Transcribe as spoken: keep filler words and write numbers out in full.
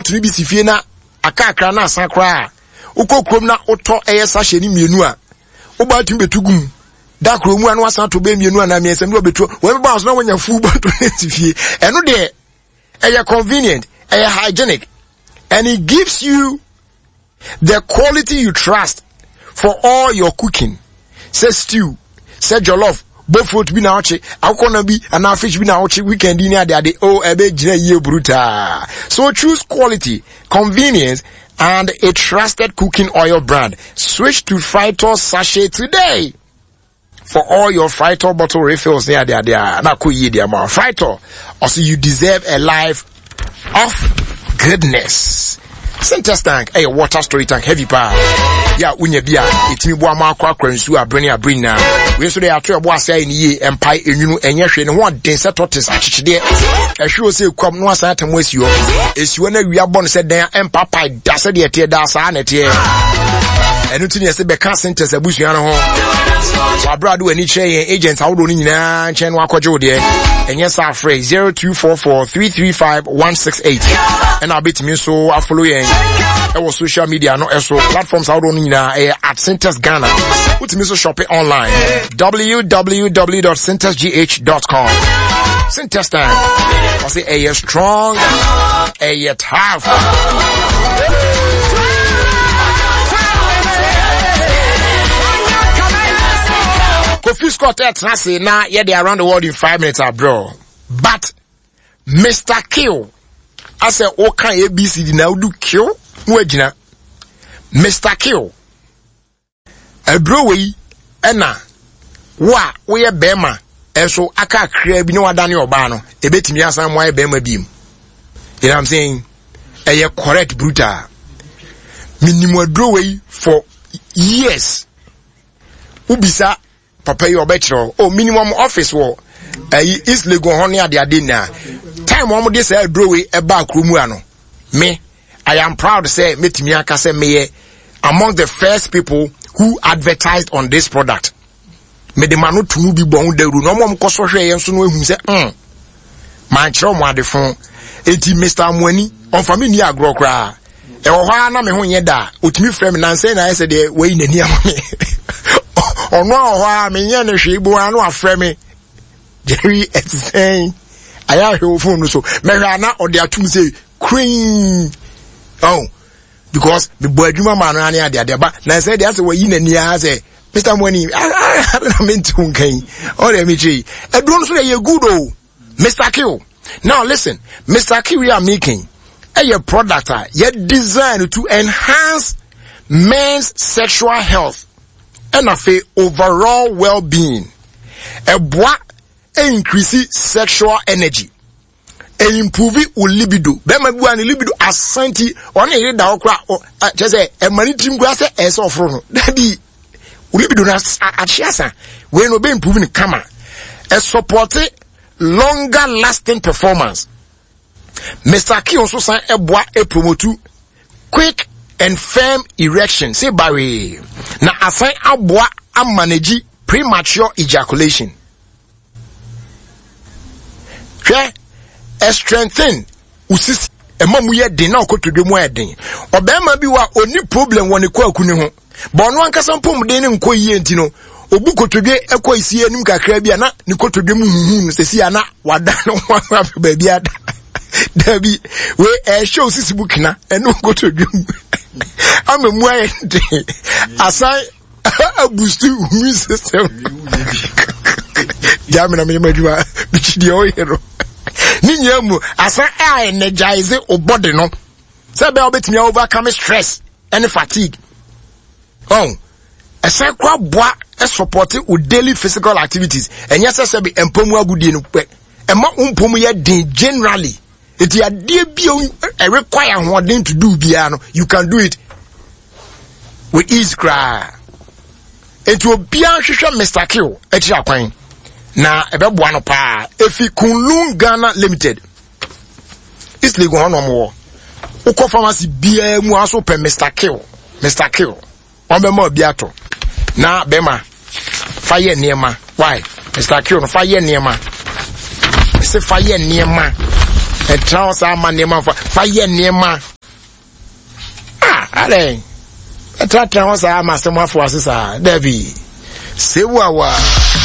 wotumi bi sifie na akakra na asakra ukokrom na oto eyesa hye ni mienu a oba tumi betugum da kromu anu asan to be mienu na miensem no betu we be bounce na wanya fu bato sifie eno de eye convenient eye hygienic and it gives you the quality you trust for all your cooking. Say stew, say jollof, both food be na oche, akona bi and fish be na oche weekend in there they oh ebe jina ye bruta. So choose quality, convenience and a trusted cooking oil brand. Switch to Frytol sachet today. For all your Frytol bottle refills there there there na ko ye there ma. Frytol, also you deserve a life of goodness. Center tank, a water storage tank, heavy power. Ya unya bia, itimi bo ama akwa kwansu abrani abrin na. We so dey atwe bo asa ni ye empai enwunu enye hwe ne ho den se tortoise achichide. Ehwe o se kwam no asa atamo asiwo. Esiwo na wi abon se den empapa da se de ete da asa na ete. Enu tuni ese be ka centers abusuan no ho. So abrado ani kire yen agents awodo ni nyina nche no akwaje wo de. Enye sa free zero two four four three three five one six eight. And I'll bet me so I follow yen. Our social media no eso platforms awodo ni nyina at Centers Ghana. Put me so shop it online. w w w dot centers g h dot com. Centers time. I say a strong, a tough. Kofi Scott at say na yeah they around the world in five minutes bro. But Mister Kill, I say okay A B C D now do kill wejina. Mister Kill. A bro we ena wa we bema eso aka kra bi no wadane oba no ebetimi asan mo bema bim. You know what I'm saying? A correct brutal. Minimum bro we for years. Ubisa papa you obetro oh minimum office wo eh East Legon honey ade ade na time wo dey say bro we e ba kromu ano me I am proud to say metimi aka say me among the first people who advertised on this product. Me de manu tunu bi bon deru no mom koso hwe yen so no ehun say mm man chiro mo ade fon eti Mister Amwani on family ni agro kra e wo hwa na me ho nye da otimi frame na say na say de we nani amame ono ho me nya ne hwe bu anu afre me Jerry etsen aya hwe phone so me hwa na ode atum say queen oh because the boy adwuma ma no ane ade ade ba na say dey say we nani a say Mister Amwani I mean to nkan all dem chi edron so dey good oh Mister Kill. Now listen, Mister Kill we are making a product uh, yet designed to enhance men's sexual health and a overall well-being. A boy increase sexual energy. A improve libido. Bema bu an libido asante on e da okra just say e mani trim grass e so fro no. That be libido na achiasa we no be improving kama. A support longer lasting performance. Mister Kill also sign a boy a promote quick and firm erection. Say Barry. Now assign a boy a manage premature ejaculation. Okay? A strengthen usis a mamu ye de na ko to dwemu eden. Obema bi wa oni problem woni kwa akuni ho. But no anka sampom de ne nko yie ntino. Obu kotodwe ekwa isi anim kakra bia na ne kotodwe mu huhu sesi ana wada no wa ba bia da. Dabi we eh show sisi book na eno kotodwe mu. Amemu ayende. Asai a boost immune system. Jamina me madua bichidi o hero. Ni nyamu asa a energize o body no. Say be obetimi overcome stress and fatigue. Oh, a sacra bois is supporting with daily physical activities. And yes, I said, empomu agudi no pe. Ema umpomu ya din generally. It ya dear be a require one thing to do biano. You can do it with ease cry. It will be a shisha Mister Kill. It's your coin. Na ebe buano pa. If you Kunlun Ghana Limited. It's legal on more. Uko pharmacy beer muaso pe Mister Kill. Mister Kill. Ombe mo biato. Na bema. Fire niema. Why? Mister Kill no fire niema. Say fire niema. E trans ama niema fire niema. ale etra tra ho sa amasem afo asesa da bi sewu awa